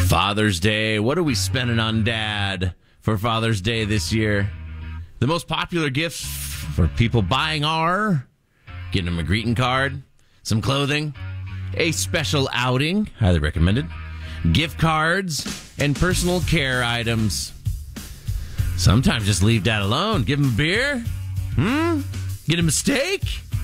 Father's Day. What are we spending on Dad for Father's Day this year? The most popular gifts for people buying are getting them a greeting card, some clothing, a special outing, highly recommended, gift cards, and personal care items. Sometimes just leave Dad alone. Give him a beer. Get him a steak.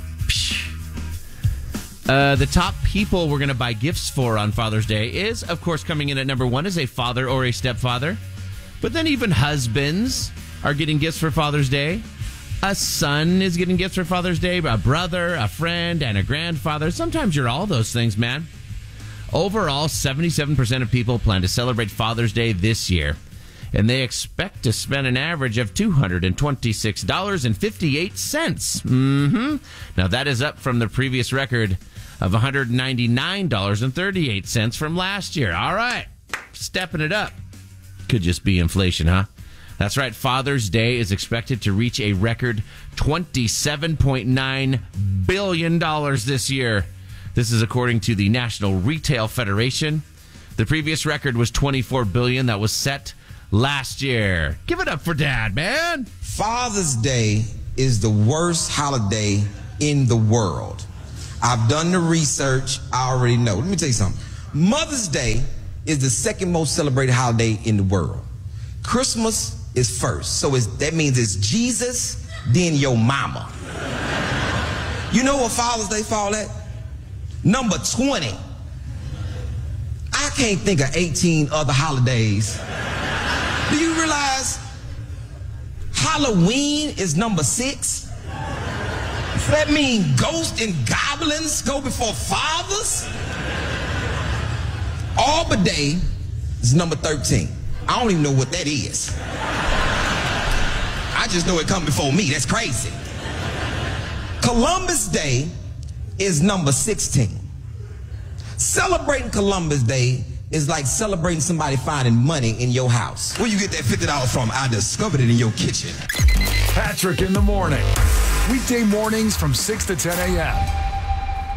The top people we're going to buy gifts for on Father's Day is, of course, coming in at number one is a father or a stepfather. But then even husbands are getting gifts for Father's Day. A son is getting gifts for Father's Day. A brother, a friend, and a grandfather. Sometimes you're all those things, man. Overall, 77% of people plan to celebrate Father's Day this year. And they expect to spend an average of $226.58. Now, that is up from the previous record of $199.38 from last year. All right, stepping it up. Could just be inflation, huh? That's right. Father's Day is expected to reach a record $27.9 billion this year. This is according to the National Retail Federation. The previous record was $24 billion. That was set last year. Give it up for Dad, man. Father's Day is the worst holiday in the world. I've done the research. I already know. Let me tell you something. Mother's Day is the second most celebrated holiday in the world. Christmas is first. So that means it's Jesus, then your mama. You know what Father's Day fall at? Number 20. I can't think of 18 other holidays. Do you realize Halloween is number 6? Does that mean ghosts and goblins go before fathers? Arbor Day is number 13. I don't even know what that is. I just know it come before me. That's crazy. Columbus Day is number 16. Celebrating Columbus Day is like celebrating somebody finding money in your house. Where you get that $50 from? I discovered it in your kitchen. Patrick in the morning. Weekday mornings from 6 to 10 a.m.